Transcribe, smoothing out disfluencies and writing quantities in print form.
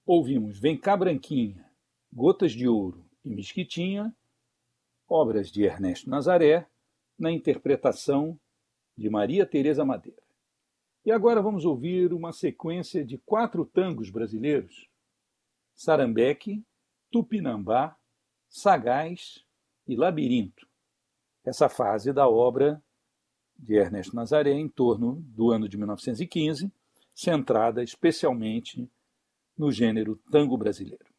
Ouvimos Vem Cá Branquinha, Gotas de Ouro e Mesquitinha, obras de Ernesto Nazaré, na interpretação de Maria Tereza Madeira. E agora vamos ouvir uma sequência de 4 tangos brasileiros: Sarambeque, Tupinambá, Sagaz e Labirinto. Essa fase da obra de Ernesto Nazaré em torno do ano de 1915, centrada especialmente no gênero tango brasileiro.